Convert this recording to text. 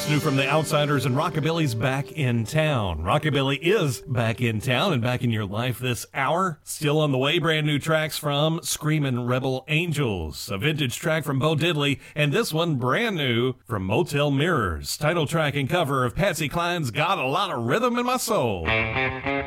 That's new from the Outsiders, and Rockabilly's back in town. Rockabilly is back in town and back in your life this hour. Still on the way, brand new tracks from Screamin' Rebel Angels, a vintage track from Bo Diddley, and this one brand new from Motel Mirrors. Title track and cover of Patsy Cline's Got a Lot of Rhythm in My Soul.